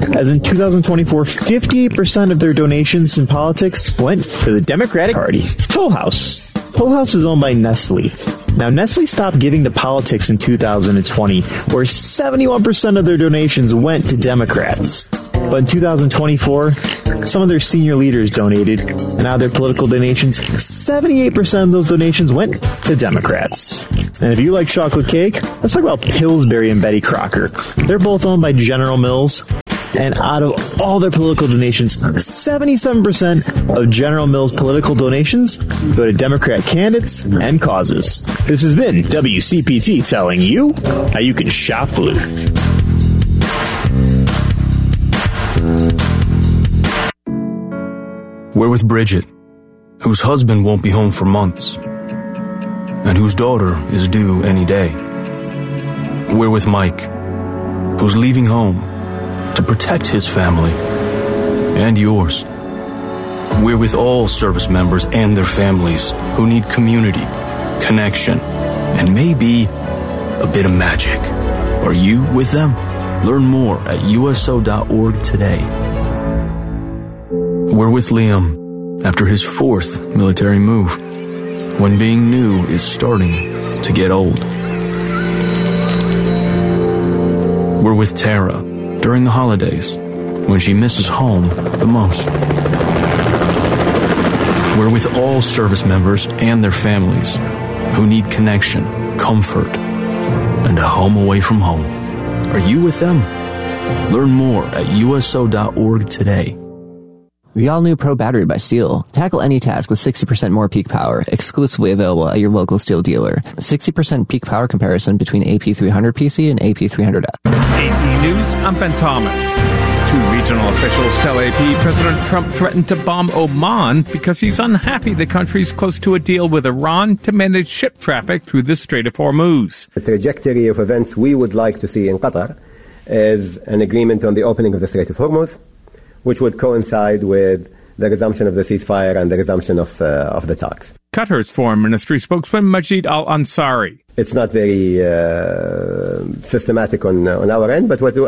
as in 2024, 58% of their donations in politics went to the Democratic Party. Toll House. Toll House is owned by Nestle. Now, Nestle stopped giving to politics in 2020, where 71% of their donations went to Democrats. But in 2024, some of their senior leaders donated, and out of their political donations, 78% of those donations went to Democrats. And if you like chocolate cake, let's talk about Pillsbury and Betty Crocker. They're both owned by General Mills. And out of all their political donations, 77% of General Mills' political donations go to Democrat candidates and causes. This has been WCPT telling you how you can shop blue. We're with Bridget, whose husband won't be home for months, and whose daughter is due any day. We're with Mike, who's leaving home to protect his family and yours. We're with all service members and their families who need community, connection, and maybe a bit of magic. Are you with them? Learn more at USO.org today. We're with Liam after his 4th military move, when being new is starting to get old. We're with Tara during the holidays, when she misses home the most. We're with all service members and their families who need connection, comfort, and a home away from home. Are you with them? Learn more at USO.org today. The all-new Pro Battery by STIHL. Tackle any task with 60% more peak power, exclusively available at your local STIHL dealer. 60% peak power comparison between AP300 PC and AP300F. AP News, I'm Ben Thomas. 2 regional officials tell AP President Trump threatened to bomb Oman because he's unhappy the country's close to a deal with Iran to manage ship traffic through the Strait of Hormuz. The trajectory of events we would like to see in Qatar is an agreement on the opening of the Strait of Hormuz, which would coincide with the resumption of the ceasefire and the resumption of the talks. Qatar's foreign ministry spokesman Majid Al-Ansari. It's not very systematic on our end, but what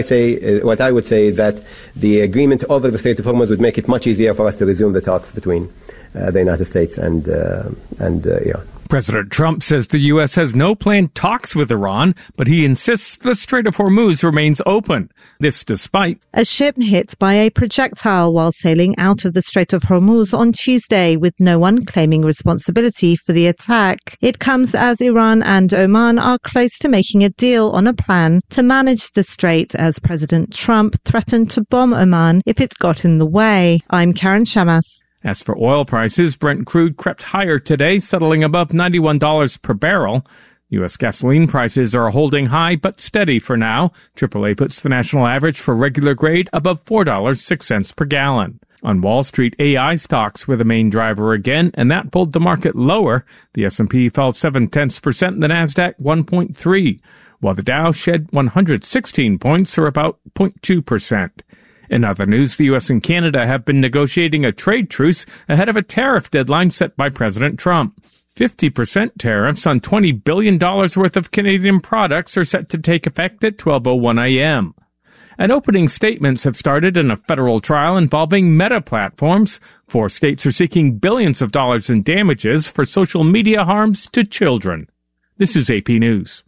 I would say is that the agreement over the Strait of Hormuz would make it much easier for us to resume the talks between the United States and Iran. President Trump says the U.S. has no planned talks with Iran, but he insists the Strait of Hormuz remains open. This despite a ship hit by a projectile while sailing out of the Strait of Hormuz on Tuesday, with no one claiming responsibility for the attack. It comes as Iran and Oman are close to making a deal on a plan to manage the strait, as President Trump threatened to bomb Oman if it got in the way. I'm Karen Shamas. As for oil prices, Brent crude crept higher today, settling above $91 per barrel. U.S. gasoline prices are holding high but steady for now. AAA puts the national average for regular grade above $4.06 per gallon. On Wall Street, AI stocks were the main driver again, and that pulled the market lower. The S&P fell 0.7%, and the Nasdaq 1.3%, while the Dow shed 116 points, or about 0.2%. In other news, the U.S. and Canada have been negotiating a trade truce ahead of a tariff deadline set by President Trump. 50% tariffs on $20 billion worth of Canadian products are set to take effect at 12:01 a.m. And opening statements have started in a federal trial involving Meta platforms. 4 states are seeking billions of dollars in damages for social media harms to children. This is AP News.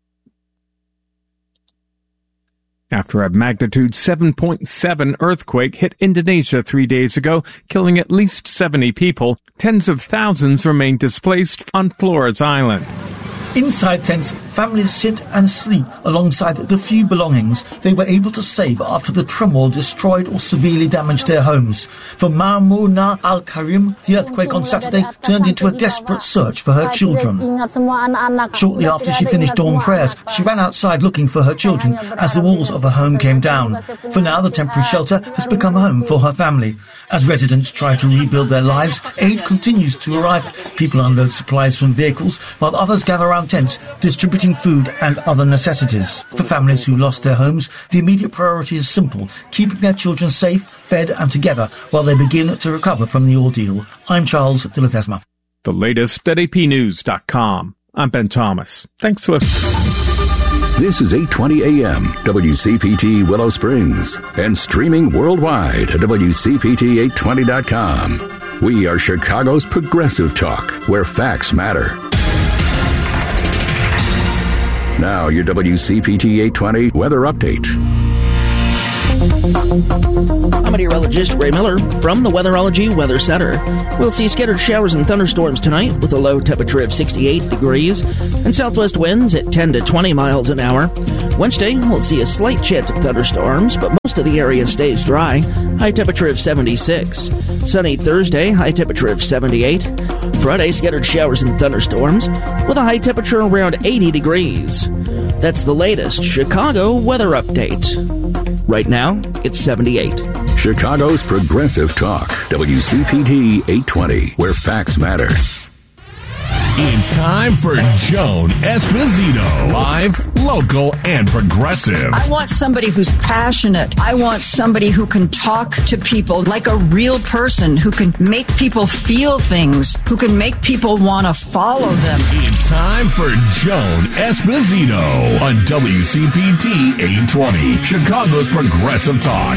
After a magnitude 7.7 earthquake hit Indonesia 3 days ago, killing at least 70 people, tens of thousands remain displaced on Flores Island. Inside tents, families sit and sleep alongside the few belongings they were able to save after the turmoil destroyed or severely damaged their homes. For Mamunah Al-Karim, the earthquake on Saturday turned into a desperate search for her children. Shortly after she finished dawn prayers, she ran outside looking for her children as the walls of her home came down. For now, the temporary shelter has become a home for her family. As residents try to rebuild their lives, aid continues to arrive. People unload supplies from vehicles, while others gather around tents, distributing food and other necessities. For families who lost their homes, the immediate priority is simple: keeping their children safe, fed and together while they begin to recover from the ordeal. I'm Charles de Ledesma. The latest at apnews.com. I'm Ben Thomas. Thanks for listening. This is 820 AM, WCPT Willow Springs, and streaming worldwide at WCPT820.com. We are Chicago's progressive talk, where facts matter. Now, your WCPT 820 weather update. I'm meteorologist Ray Miller from the Weatherology Weather Center. We'll see scattered showers and thunderstorms tonight with a low temperature of 68 degrees and southwest winds at 10 to 20 miles an hour. Wednesday, we'll see a slight chance of thunderstorms, but most of the area stays dry. High temperature of 76. Sunny Thursday, high temperature of 78. Friday, scattered showers and thunderstorms with a high temperature around 80 degrees. That's the latest Chicago weather update. Right now, it's 78. Chicago's progressive talk, WCPT 820, where facts matter. It's time for Joan Esposito. Live, local, and progressive. I want somebody who's passionate. I want somebody who can talk to people like a real person, who can make people feel things, who can make people want to follow them. It's time for Joan Esposito on WCPT 820, Chicago's progressive talk.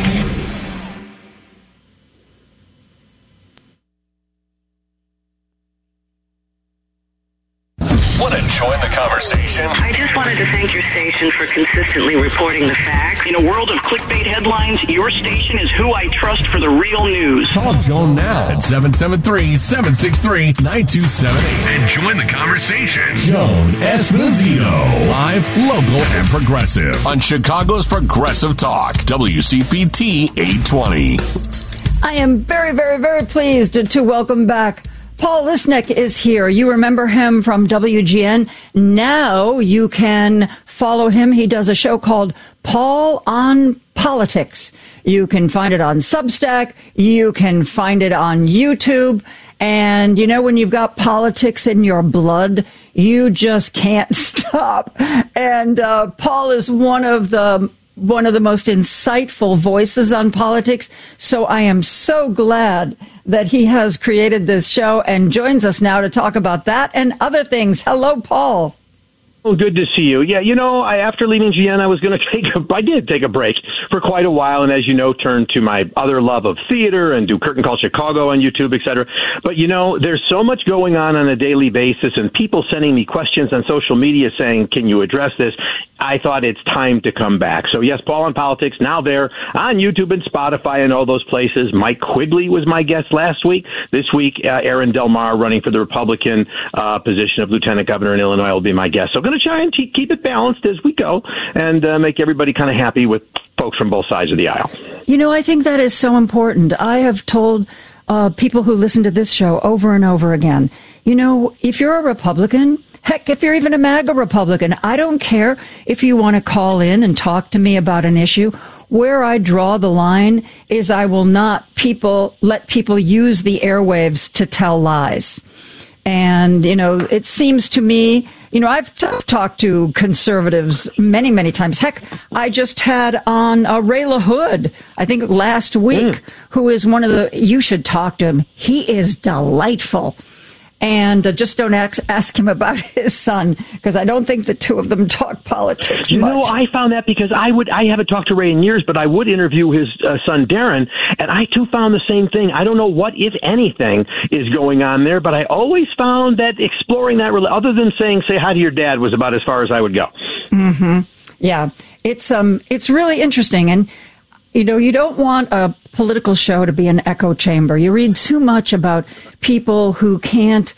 Want to join the conversation? I just wanted to thank your station for consistently reporting the facts. In a world of clickbait headlines, your station is who I trust for the real news. Call Joan now at 773-763-9278 and join the conversation. Joan Esposito, live, local, and progressive on Chicago's Progressive Talk, WCPT 820. I am very, very, very pleased to welcome back Paul Lisnek is here. You remember him from WGN. Now you can follow him. He does a show called Paul on Politics. You can find it on Substack. You can find it on YouTube. And, you know, when you've got politics in your blood, you just can't stop. And Paul is one of the most insightful voices on politics. So I am so glad that he has created this show and joins us now to talk about that and other things. Hello, Paul. Well, good to see you. Yeah, you know, after leaving GN, I did take a break for quite a while, and as you know, turned to my other love of theater and do Curtain Call Chicago on YouTube, etc. But, you know, there's so much going on a daily basis, and people sending me questions on social media saying, can you address this? I thought it's time to come back. So, yes, Paul on Politics, now there on YouTube and Spotify and all those places. Mike Quigley was my guest last week. This week, Aaron Del Mar, running for the Republican position of Lieutenant Governor in Illinois, will be my guest. So I'm going to try and keep it balanced as we go and make everybody kind of happy with folks from both sides of the aisle. You know, I think that is so important. I have told people who listen to this show over and over again, you know, if you're a Republican, heck, if you're even a MAGA Republican, I don't care if you want to call in and talk to me about an issue. Where I draw the line is I will not let people use the airwaves to tell lies. And, you know, it seems to me, you know, I've talked to conservatives many, many times. Heck, I just had on Ray LaHood, I think last week, who is you should talk to him. He is delightful. And just don't ask him about his son, because I don't think the two of them talk politics much. You know, much. I found that because I haven't talked to Ray in years, but I would interview his son, Darren, and I, too, found the same thing. I don't know what, if anything, is going on there, but I always found that exploring that, other than saying, say hi to your dad, was about as far as I would go. Mm-hmm. Yeah, it's really interesting. And, you know, you don't want a political show to be an echo chamber. You read too much about people who can't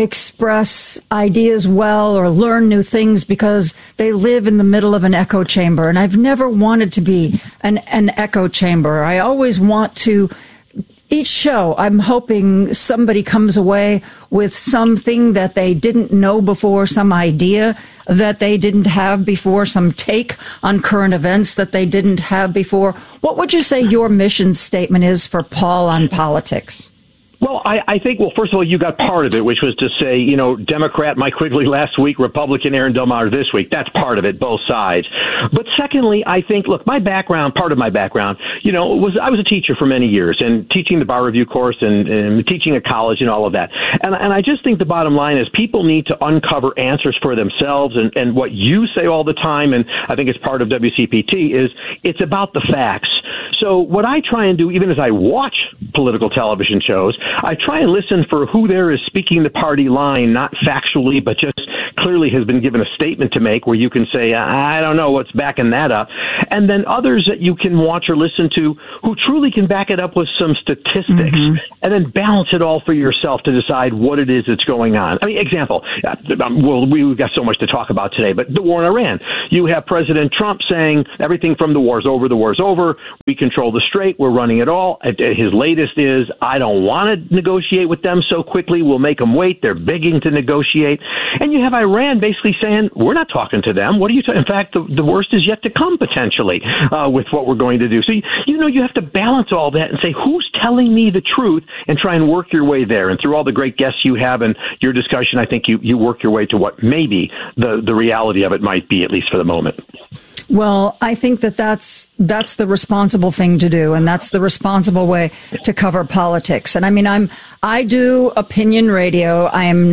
express ideas well or learn new things because they live in the middle of an echo chamber. And I've never wanted to be an echo chamber. I always want to, each show, I'm hoping somebody comes away with something that they didn't know before, some idea that they didn't have before, some take on current events that they didn't have before. What would you say your mission statement is for Paul on Politics? Well, I think, first of all, you got part of it, which was to say, Democrat Mike Quigley last week, Republican Aaron Delmar this week. That's part of it, both sides. But secondly, I think, look, part of my background, was I was a teacher for many years and teaching the bar review course and teaching at college and all of that. And I just think the bottom line is people need to uncover answers for themselves. And what you say all the time, and I think it's part of WCPT, is it's about the facts. So what I try and do, even as I watch political television shows, I try and listen for who there is speaking the party line, not factually, but just clearly has been given a statement to make where you can say, I don't know what's backing that up. And then others that you can watch or listen to who truly can back it up with some statistics, and then balance it all for yourself to decide what it is that's going on. I mean, example, we've got so much to talk about today, but the war in Iran. You have President Trump saying everything from the war's over, we control the strait, we're running it all. His latest is, I don't want to negotiate with them so quickly, we'll make them wait, they're begging to negotiate. And you have Iran basically saying, we're not talking to them. What are you in fact, the worst is yet to come, potentially, with what we're going to do. So, you have to balance all that and say, who's telling me the truth, and try and work your way there. And through all the great guests you have and your discussion, I think you work your way to what maybe the reality of it might be, at least for the moment. Well, I think that's the responsible thing to do, and that's the responsible way to cover politics. And I mean, I do opinion radio.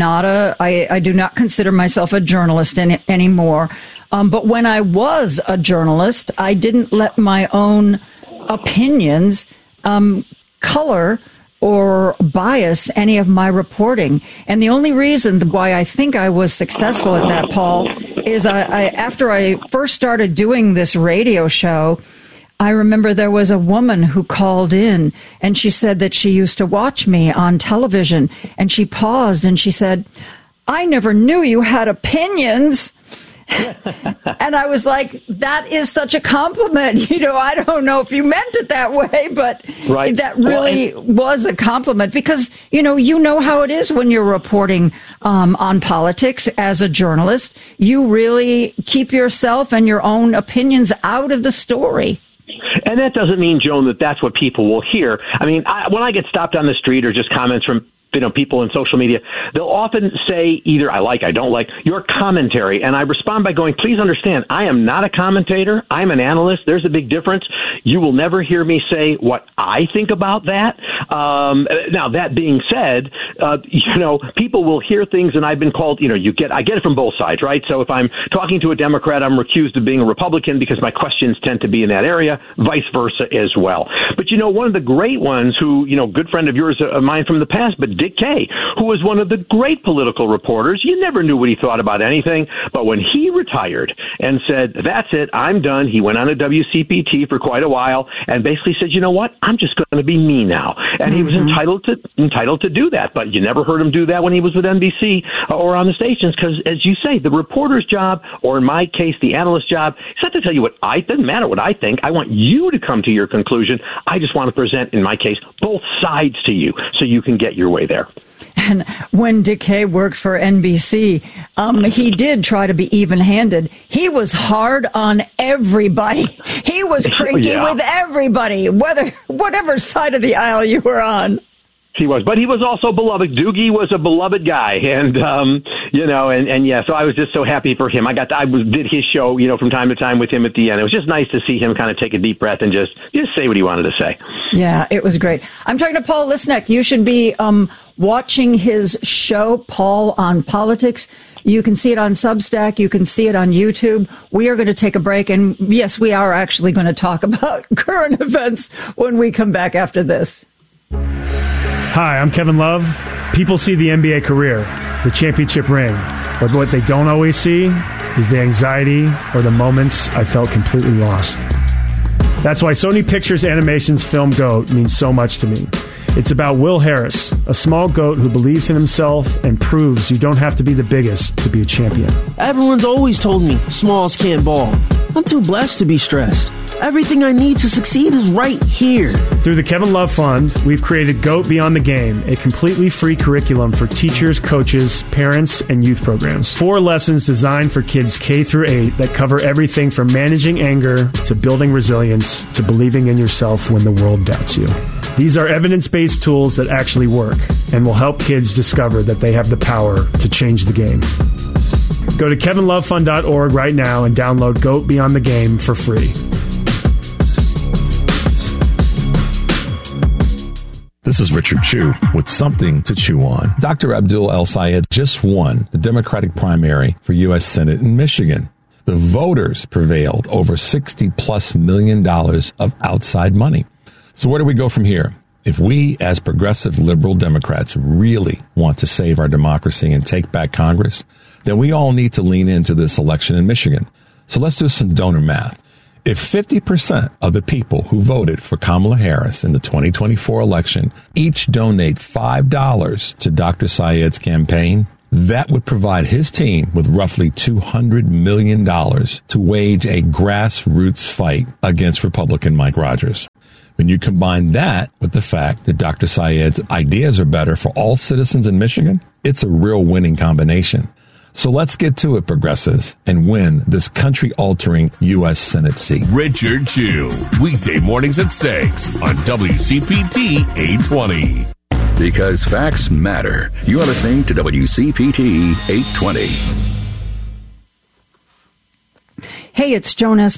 I do not consider myself a journalist anymore. But when I was a journalist, I didn't let my own opinions color or bias any of my reporting. And the only reason why I think I was successful at that, Paul, is after I first started doing this radio show, I remember there was a woman who called in, and she said that she used to watch me on television, and she paused and she said, I never knew you had opinions. And I was like, that is such a compliment. I don't know if you meant it that way, but that really was a compliment, because, you know how it is when you're reporting on politics as a journalist. You really keep yourself and your own opinions out of the story. And that doesn't mean, Joan, that's what people will hear. I mean, when I get stopped on the street or just comments from people in social media, they'll often say either I like, I don't like your commentary. And I respond by going, please understand, I am not a commentator. I'm an analyst. There's a big difference. You will never hear me say what I think about that. Now, that being said, people will hear things, and I've been called, I get it from both sides, right? So if I'm talking to a Democrat, I'm accused of being a Republican because my questions tend to be in that area, vice versa as well. But, one of the great ones who, good friend of yours, of mine from the past, but Dick Kay, who was one of the great political reporters. You never knew what he thought about anything, but when he retired and said, that's it, I'm done, he went on to WCPT for quite a while and basically said, you know what, I'm just going to be me now. And he was entitled to do that, but you never heard him do that when he was with NBC or on the stations, because, as you say, the reporter's job, or in my case, the analyst's job, it's not to tell you doesn't matter what I think. I want you to come to your conclusion. I just want to present, in my case, both sides to you so you can get your way there. And when Dick Kay worked for NBC, he did try to be even-handed. He was hard on everybody. He was cranky with everybody, whatever side of the aisle you were on. He was, but he was also beloved. Doogie was a beloved guy, and so I was just so happy for him. I did his show, from time to time with him at the end. It was just nice to see him kind of take a deep breath and just say what he wanted to say. Yeah, it was great. I'm talking to Paul Lisnek. You should be watching his show, Paul on Politics. You can see it on Substack. You can see it on YouTube. We are going to take a break, and yes, we are actually going to talk about current events when we come back after this. Hi, I'm Kevin Love. People see the NBA career, the championship ring, but what they don't always see is the anxiety or the moments I felt completely lost. That's why Sony Pictures Animation's film GOAT means so much to me. It's about Will Harris, a small goat who believes in himself and proves you don't have to be the biggest to be a champion. Everyone's always told me smalls can't ball. I'm too blessed to be stressed. Everything I need to succeed is right here. Through the Kevin Love Fund, we've created GOAT Beyond the Game, a completely free curriculum for teachers, coaches, parents, and youth programs. 4 lessons designed for kids K through 8 that cover everything from managing anger to building resilience to believing in yourself when the world doubts you. These are evidence-based tools that actually work and will help kids discover that they have the power to change the game. Go to kevinlovefund.org right now and download GOAT Beyond the Game for free. This is Richard Chu with something to chew on. Dr. Abdul El-Sayed just won the Democratic primary for U.S. Senate in Michigan. The voters prevailed over $60+ million of outside money. So where do we go from here? If we, as progressive liberal Democrats, really want to save our democracy and take back Congress, then we all need to lean into this election in Michigan. So let's do some donor math. If 50% of the people who voted for Kamala Harris in the 2024 election each donate $5 to Dr. Sayed's campaign, that would provide his team with roughly $200 million to wage a grassroots fight against Republican Mike Rogers. When you combine that with the fact that Dr. Sayed's ideas are better for all citizens in Michigan, it's a real winning combination. So let's get to it, progressives, and win this country-altering U.S. Senate seat. Richard Chu, weekday mornings at 6 on WCPT 820. Because facts matter. You are listening to WCPT 820. Hey, it's Joan S.